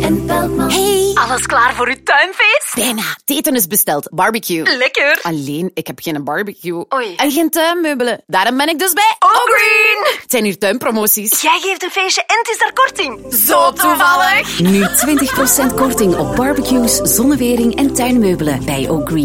en Beltman. Hey, Alles klaar voor uw tuinfeest? bijna. Het eten is besteld. Barbecue. Lekker. Alleen, ik heb geen barbecue. Oei. En geen tuinmeubelen. Daarom ben ik dus bij Allgreen. Het zijn hier tuinpromoties. Jij geeft een feestje en het is daar korting. Zo toevallig. Nu 20% korting op barbecues, zonnewering en tuinmeubelen bij O'Green.